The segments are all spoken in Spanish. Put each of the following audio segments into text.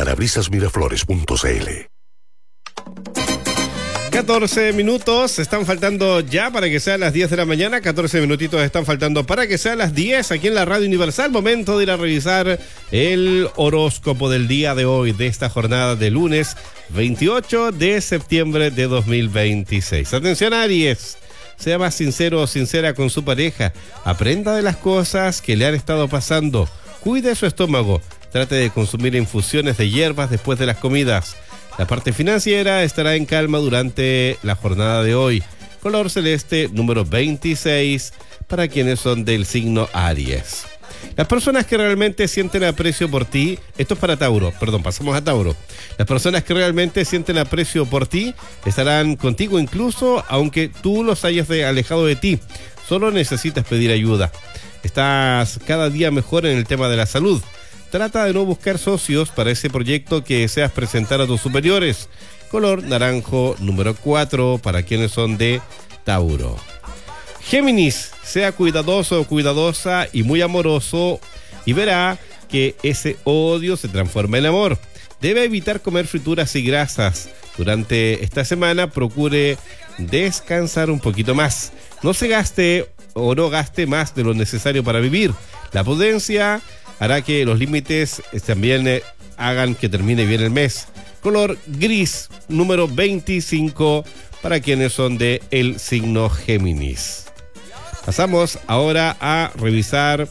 Parabrisasmiraflores.cl. 14 minutos están faltando ya para que sean las 10 de la mañana. 14 minutitos están faltando para que sean las 10 aquí en la Radio Universal. Momento de ir a revisar el horóscopo del día de hoy, de esta jornada de lunes 28 de septiembre de 2026. Atención, Aries. Sea más sincero o sincera con su pareja. Aprenda de las cosas que le han estado pasando. Cuide su estómago. Trate de consumir infusiones de hierbas después de las comidas. La parte financiera estará en calma durante la jornada de hoy. Color celeste número 26 para quienes son del signo Aries. Las personas que realmente sienten aprecio por ti, esto es para Tauro, pasamos a Tauro. Las personas que realmente sienten aprecio por ti estarán contigo incluso aunque tú los hayas alejado de ti. Solo necesitas pedir ayuda. Estás cada día mejor en el tema de la salud. Trata de no buscar socios para ese proyecto que deseas presentar a tus superiores. Color naranjo número 4 para quienes son de Tauro. Géminis, sea cuidadoso o cuidadosa y muy amoroso y verá que ese odio se transforma en amor. Debe evitar comer frituras y grasas. Durante esta semana procure descansar un poquito más. No se gaste o no gaste más de lo necesario para vivir. La prudencia hará que los límites también hagan que termine bien el mes. Color gris, número 25, para quienes son de el signo Géminis. Pasamos ahora a revisar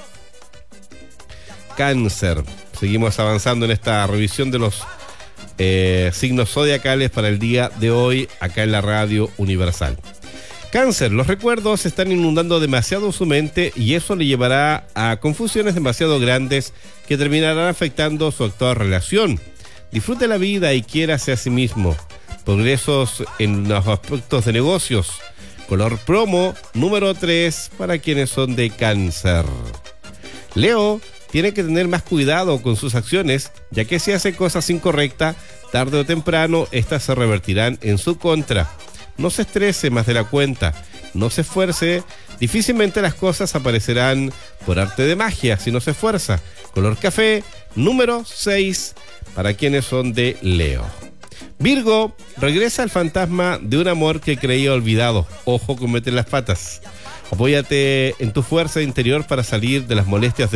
Cáncer. Seguimos avanzando en esta revisión de los signos zodiacales para el día de hoy, acá en la Radio Universal. Cáncer, los recuerdos están inundando demasiado su mente y eso le llevará a confusiones demasiado grandes que terminarán afectando su actual relación. Disfrute la vida y quiérase a sí mismo. Progresos en los aspectos de negocios. Color plomo, número 3 para quienes son de Cáncer. Leo, tiene que tener más cuidado con sus acciones, ya que si hace cosas incorrectas, tarde o temprano, estas se revertirán en su contra. No se estrese más de la cuenta, no se esfuerce, difícilmente las cosas aparecerán por arte de magia si no se esfuerza. Color café, número 6, para quienes son de Leo. Virgo, regresa el fantasma de un amor que creía olvidado. Ojo con meter las patas. Apóyate en tu fuerza interior para salir de las molestias